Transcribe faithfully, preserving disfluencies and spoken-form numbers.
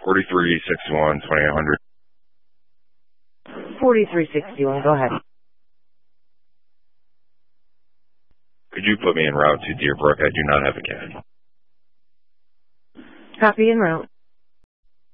forty-three sixty-one twenty-eight hundred. forty-three sixty-one, go ahead. Could you put me en route to Deerbrook? I do not have a cab. Copy en route.